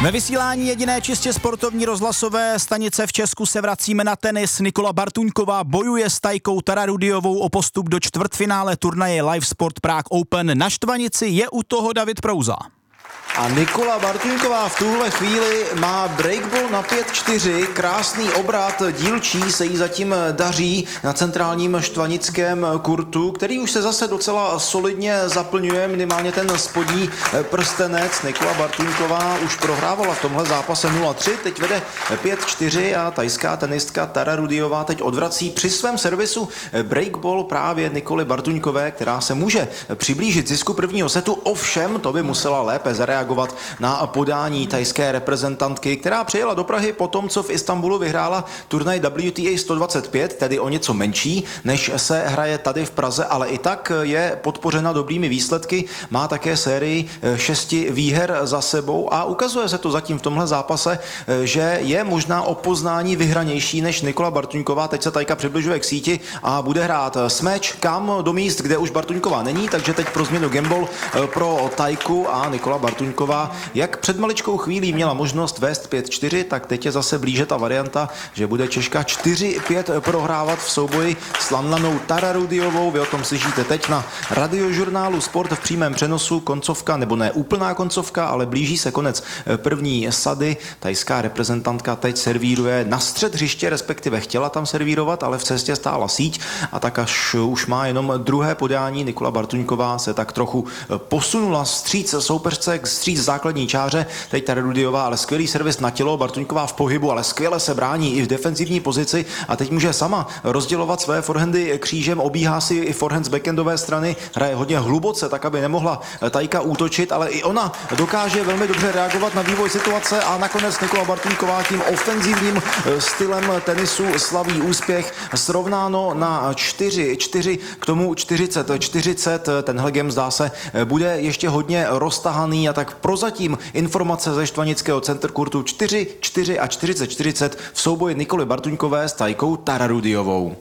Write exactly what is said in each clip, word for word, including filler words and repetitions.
Ve vysílání jediné čistě sportovní rozhlasové stanice v Česku se vracíme na tenis. Nikola Bartuňková bojuje s Tajkou Tararudiovou o postup do čtvrtfinále turnaje Live Sport Prague Open. Na štvanici je u toho David Prouza. A Nikola Bartuňková v tuhle chvíli má breakball na pět čtyři, krásný obrat dílčí se jí zatím daří na centrálním štvanickém kurtu, který už se zase docela solidně zaplňuje, minimálně ten spodní prstenec. Nikola Bartuňková už prohrávala v tomhle zápase nula tři, teď vede pět čtyři a tajská tenistka Tararudiová teď odvrací při svém servisu breakball právě Nikoly Bartuňkové, která se může přiblížit zisku prvního setu, ovšem to by musela lépe zareagovat na podání tajské reprezentantky, která přijela do Prahy po tom, co v Istanbulu vyhrála turnaj W T A sto dvacet pět, tedy o něco menší, než se hraje tady v Praze, ale i tak je podpořena dobrými výsledky, má také sérii šesti výher za sebou a ukazuje se to zatím v tomhle zápase, že je možná o poznání vyhranější než Nikola Bartuňková. Teď se Tajka přibližuje k síti a bude hrát smeč kam do míst, kde už Bartuňková není, takže teď pro změnu gamble pro Tajku a Nikola Bartuňková, jak před maličkou chvílí měla možnost vést pět čtyři, tak teď je zase blíže ta varianta, že bude Češka čtyři pět prohrávat v souboji s Lanlanou Tararudiovou. Vy o tom slyšíte teď na radiožurnálu Sport v přímém přenosu. Koncovka, nebo ne úplná koncovka, ale blíží se konec první sady. Tajská reprezentantka teď servíruje na střed hřiště, respektive chtěla tam servírovat, ale v cestě stála síť a tak až už má jenom druhé podání. Nikola Bartuňková se tak trochu posunula vstříc soupeřce k stříc základní čáře, teď Tararudiová, ale skvělý servis na tělo, Bartuňková v pohybu, ale skvěle se brání i v defenzivní pozici a teď může sama rozdělovat své forehandy křížem, obíhá si i forehand z backendové strany, hraje hodně hluboce, tak aby nemohla Tajka útočit, ale i ona dokáže velmi dobře reagovat na vývoj situace a nakonec Nikola Bartuňková tím ofenzivním stylem tenisu slaví úspěch, srovnáno na čtyři čtyři, k tomu čtyřicet čtyřicet, tenhle game zdá se bude ještě hodně roztahaný a tak prozatím informace ze štvanického center kurtu čtyři čtyři a čtyřicet čtyřicet v souboji Nikoly Bartuňkové s Tajkou Tararudiovou.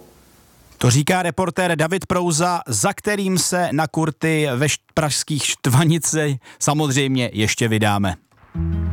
To říká reportér David Prouza, za kterým se na kurty ve pražských Štvanici samozřejmě ještě vydáme.